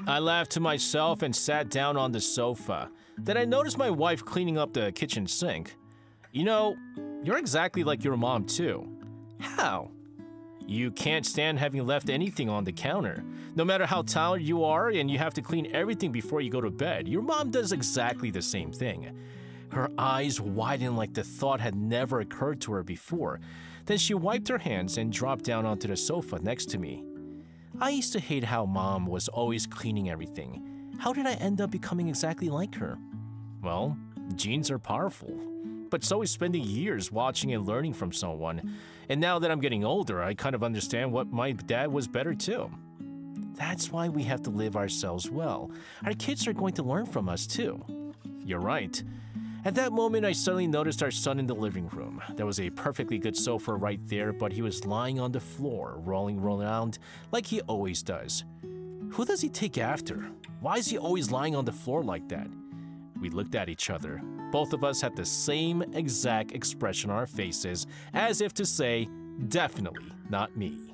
I laughed to myself and sat down on the sofa. Then I noticed my wife cleaning up the kitchen sink. You know, you're exactly like your mom too. How? You can't stand having left anything on the counter. No matter how tired you are and you have to clean everything before you go to bed, your mom does exactly the same thing. Her eyes widened like the thought had never occurred to her before. Then she wiped her hands and dropped down onto the sofa next to me. I used to hate how mom was always cleaning everything. How did I end up becoming exactly like her? Well, genes are powerful. But so is spending years watching and learning from someone. And now that I'm getting older, I kind of understand what my dad was better too. That's why we have to live ourselves well. Our kids are going to learn from us too. You're right. At that moment, I suddenly noticed our son in the living room. There was a perfectly good sofa right there, but he was lying on the floor, rolling around like he always does. Who does he take after? Why is he always lying on the floor like that? We looked at each other. Both of us had the same exact expression on our faces, as if to say, definitely not me.